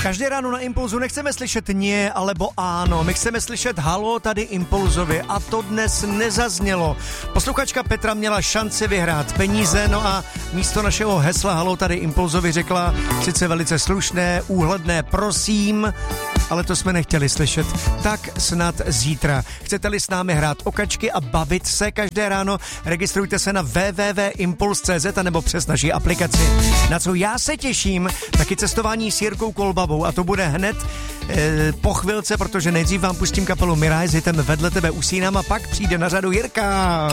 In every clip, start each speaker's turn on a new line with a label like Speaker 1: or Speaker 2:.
Speaker 1: Každé ráno na Impulzu nechceme slyšet ně alebo áno, my chceme slyšet halo tady Impulzovi a to dnes nezaznělo. Posluchačka Petra měla šanci vyhrát peníze, no a místo našeho hesla halo tady Impulzovi řekla sice velice slušné, úhledné prosím, ale to jsme nechtěli slyšet. Tak snad zítra. Chcete-li s námi hrát o kačky a bavit se každé ráno, registrujte se na www.impuls.cz nebo přes naši aplikaci. Na co já se těším, taky cestování s Jirkou Kolbavou a to bude hned po chvilce, protože nejdřív vám pustím kapelu Miraj s hitem Vedle tebe usínám a pak přijde na řadu Jirka.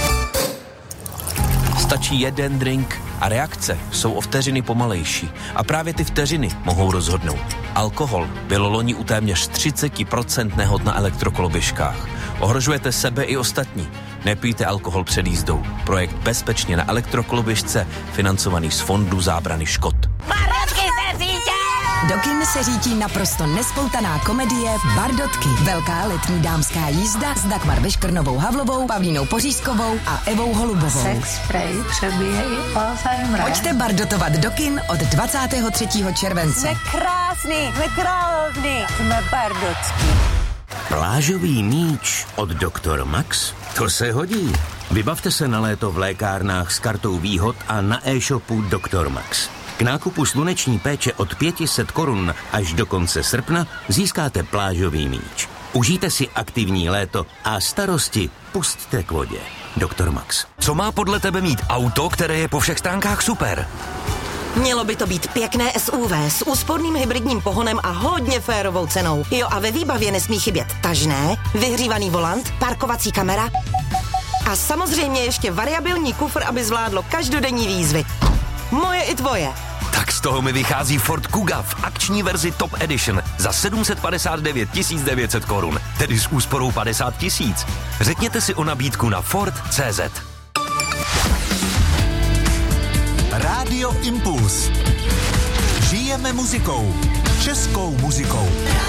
Speaker 2: Stačí jeden drink a reakce jsou o vteřiny pomalejší. A právě ty vteřiny mohou rozhodnout. Alkohol bylo loni u téměř 30% nehod na elektrokoloběžkách. Ohrožujete sebe i ostatní. Nepijte alkohol před jízdou. Projekt Bezpečně na elektrokoloběžce, financovaný z Fondu zábrany škod.
Speaker 3: Bardotky se řítí!
Speaker 4: Do kin se řítí naprosto nespoutaná komedie Bardotky. Velká letní dámská jízda s Dagmar Beškrnovou Havlovou, Pavlínou Pořízkovou a Evou Holubovou.
Speaker 3: Sex spray přebije i Alzheimer.
Speaker 4: Pojďte bardotovat do kin od 23. července.
Speaker 3: Jsme krásný, jsme královny, jsme bardotský.
Speaker 5: Plážový míč od Dr. Max? To se hodí. Vybavte se na léto v lékárnách s kartou výhod a na e-shopu Dr. Max. K nákupu sluneční péče od 500 korun až do konce srpna získáte plážový míč. Užijte si aktivní léto a starosti pusťte k vodě. Dr. Max.
Speaker 6: Co má podle tebe mít auto, které je po všech stránkách super?
Speaker 7: Mělo by to být pěkné SUV s úsporným hybridním pohonem a hodně férovou cenou. Jo, a ve výbavě nesmí chybět tažné, vyhřívaný volant, parkovací kamera a samozřejmě ještě variabilní kufr, aby zvládlo každodenní výzvy. Moje i tvoje.
Speaker 6: Tak z toho mi vychází Ford Kuga v akční verzi Top Edition za 759 900 korun, tedy s úsporou 50 000. Řekněte si o nabídku na Ford.cz.
Speaker 8: Rádio Impuls. Žijeme muzikou. Českou muzikou.